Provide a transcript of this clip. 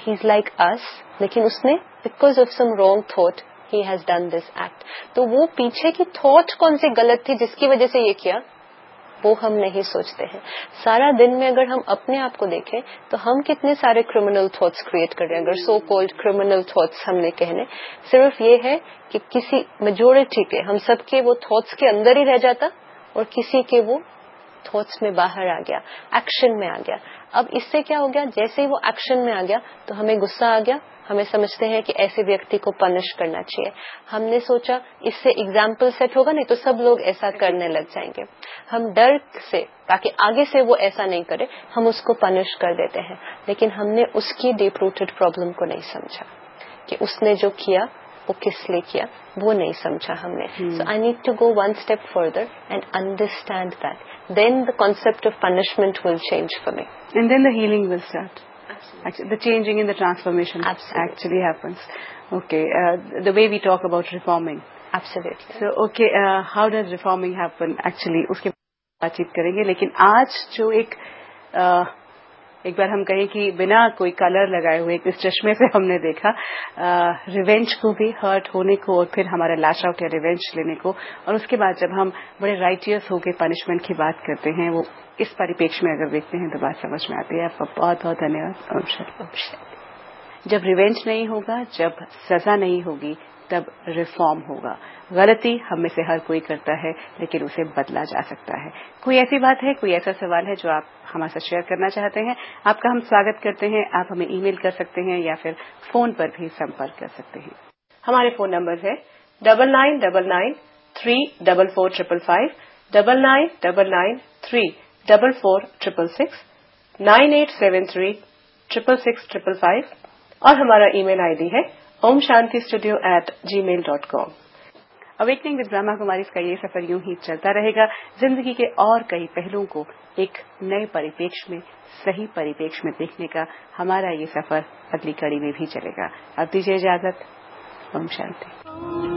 He is like اس، لیکن اس نے because of some wrong thought he has done this act. تو وہ پیچھے کی تھاٹ کون سی غلط تھی جس کی وجہ سے یہ کیا، وہ ہم نہیں سوچتے ہیں. سارا دن میں اگر ہم اپنے آپ کو دیکھیں تو ہم کتنے سارے کرمنل تھاٹس کریٹ کر رہے ہیں. اگر سو کالڈ کرمنل تھاٹس ہم نے کہنے، صرف یہ ہے کہ کسی میجورٹی کے، ہم سب کے وہ تھاٹس کے اندر ہی رہ جاتا اور کسی کے وہ تھاٹس میں باہر آ گیا، ایکشن میں آ گیا. اب اس سے کیا ہو گیا، جیسے ہی وہ ایکشن میں آ گیا تو ہمیں غصہ آ گیا، ہمیں سمجھتے ہیں کہ ایسے ویکتی کو پنش کرنا چاہیے. ہم نے سوچا اس سے اگزامپل سیٹ ہوگا، نہیں تو سب لوگ ایسا کرنے لگ جائیں گے. ہم ڈر سے تاکہ آگے سے وہ ایسا نہیں کرے ہم اس کو پنش کر دیتے ہیں، لیکن ہم نے اس کی ڈیپ روٹڈ پرابلم کو نہیں سمجھا کہ اس نے جو کیا وہ کس لیے کیا، وہ نہیں سمجھا ہم نے. سو I need to go one step further and understand that. Then the concept of punishment will change for me. And then the healing will start. Actually, the changing and the transformation actually happens. Okay, the way we talk about reforming. Absolutely. So, okay, how does reforming happen? Actually, اس کے بات چیت کریں گے، لیکن آج جو ایک بار ہم کہیں کہ بنا کوئی کلر لگائے ہوئے اس چشمے سے ہم نے دیکھا ریونج کو بھی، ہرٹ ہونے کو، اور پھر ہمارا لیش آؤٹ یا ریونج لینے کو، اور اس کے بعد جب ہم بڑے رائٹیس ہو کے پنشمنٹ کی بات کرتے ہیں، وہ اس پریپیکش میں اگر دیکھتے ہیں تو بات سمجھ میں آتی ہے. آپ کا بہت بہت دھنیہ واد. جب ریونج نہیں ہوگا، جب سزا نہیں ہوگی، تب ریفارم ہوگا. غلطی ہم میں سے ہر کوئی کرتا ہے، لیکن اسے بدلا جا سکتا ہے. کوئی ایسی بات ہے، کوئی ایسا سوال ہے جو آپ ہمارے ساتھ شیئر کرنا چاہتے ہیں، آپ کا ہم سواگت کرتے ہیں. آپ ہمیں ای میل کر سکتے ہیں یا پھر فون پر بھی سمپرک کر سکتے ہیں. ہمارے فون نمبر ہے 9999344555 9999344666 9873666555 اور ہمارا ای میل آئی ڈی ہے omshantistudio@gmail.com. اویکننگ ود برہما کماریز کا یہ سفر یوں ہی چلتا رہے گا. زندگی کے اور کئی پہلوؤں کو ایک نئے پریپیکش میں، صحیح پریپیکش میں دیکھنے کا ہمارا یہ سفر اگلی کڑی میں بھی چلے گا. اب دیجیے اجازت. اوم شانتی.